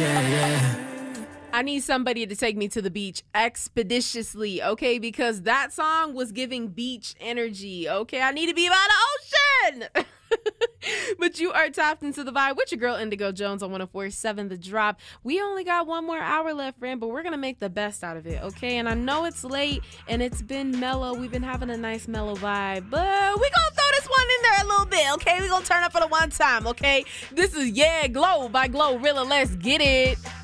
yeah, yeah. I need somebody to take me to the beach expeditiously, okay? Because that song was giving beach energy, okay? I need to be by the ocean. But you are tapped into the vibe with your girl Indigo Jones on 104.7 The Drop. We only got one more hour left, friend, but we're going to make the best out of it, okay? And I know it's late and it's been mellow. We've been having a nice mellow vibe, but we going to throw this one in there a little bit, okay? We going to turn up for the one time, okay? This is Yeah Glow by Glorilla. Let's get it.